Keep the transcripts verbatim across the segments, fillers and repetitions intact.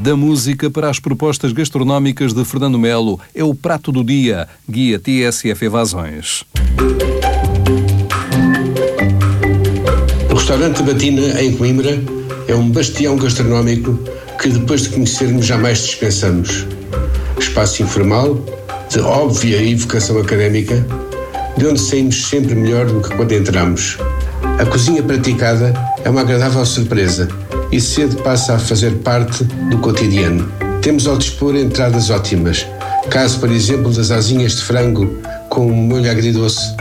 Da música para as propostas gastronómicas de Fernando Melo, é o Prato do Dia, guia T S F Evasões. O restaurante Batina, em Coimbra, é um bastião gastronómico que, depois de conhecermos, jamais dispensamos. Espaço informal, de óbvia evocação académica, de onde saímos sempre melhor do que quando entramos. A cozinha praticada é uma agradável surpresa e cedo passa a fazer parte do cotidiano. Temos ao dispor entradas ótimas, caso, por exemplo, das asinhas de frango com um molho agridoce.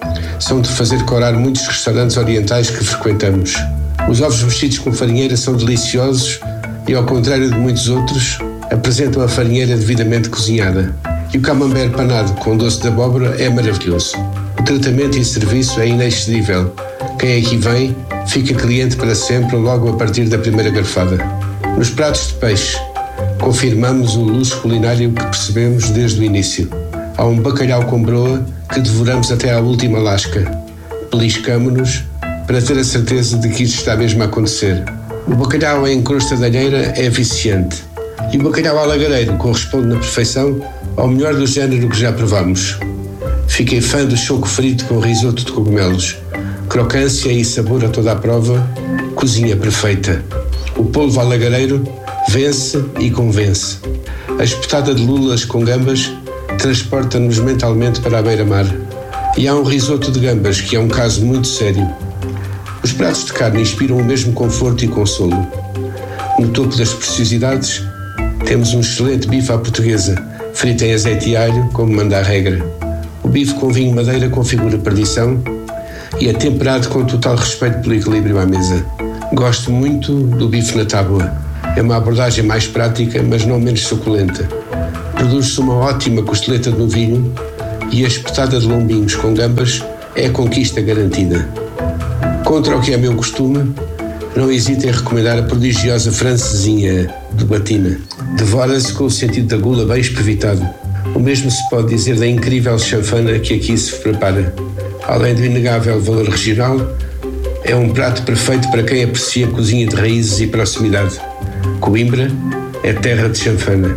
São de fazer corar muitos restaurantes orientais que frequentamos. Os ovos mexidos com farinheira são deliciosos e, ao contrário de muitos outros, apresentam a farinheira devidamente cozinhada. E o camembert panado com doce de abóbora é maravilhoso. O tratamento e serviço é inexcedível. Quem aqui vem fica cliente para sempre logo a partir da primeira garfada. Nos pratos de peixe, confirmamos o luxo culinário que percebemos desde o início. Há um bacalhau com broa que devoramos até à última lasca. Beliscamo-nos para ter a certeza de que isto está mesmo a acontecer. O bacalhau em crosta de alheira é viciante. E o bacalhau à lagareiro corresponde na perfeição ao melhor do género que já provamos. Fiquei fã do choco frito com risoto de cogumelos. Crocância e sabor a toda a prova, cozinha perfeita. O polvo à lagareiro vence e convence. A espetada de lulas com gambas transporta-nos mentalmente para a beira-mar. E há um risoto de gambas, que é um caso muito sério. Os pratos de carne inspiram o mesmo conforto e consolo. No topo das preciosidades, temos um excelente bife à portuguesa, frito em azeite e alho, como manda a regra. O bife com vinho madeira configura perdição e é temperado com total respeito pelo equilíbrio à mesa. Gosto muito do bife na tábua. É uma abordagem mais prática, mas não menos suculenta. Produz-se uma ótima costeleta de novilho e a espetada de lombinhos com gambas é a conquista garantida. Contra o que é meu costume, não hesito em recomendar a prodigiosa francesinha de Batina. Devora-se com o sentido da gula bem espevitado. O mesmo se pode dizer da incrível chanfana que aqui se prepara. Além do inegável valor regional, é um prato perfeito para quem aprecia cozinha de raízes e proximidade. Coimbra é terra de chanfana.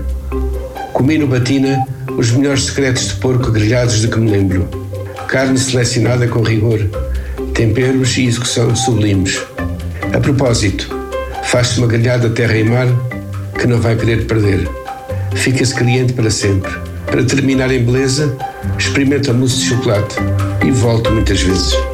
Comi no Batina os melhores secretos de porco grelhados de que me lembro. Carne selecionada com rigor, temperos e execução sublimes. A propósito, faz-se uma grelhada terra e mar que não vai querer perder. Fica-se cliente para sempre. Para terminar em beleza, experimento a mousse de chocolate e volto muitas vezes.